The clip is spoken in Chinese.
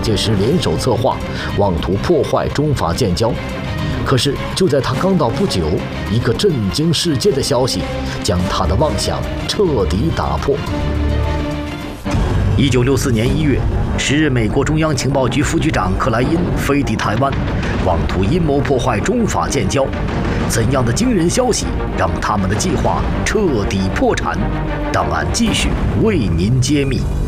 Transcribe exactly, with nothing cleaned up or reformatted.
介石联手策划，妄图破坏中法建交。可是就在他刚到不久，一个震惊世界的消息将他的妄想彻底打破。一九六四年一月，时任美国中央情报局副局长克莱因飞抵台湾，妄图阴谋破坏中法建交。怎样的惊人消息让他们的计划彻底破产？档案继续为您揭秘。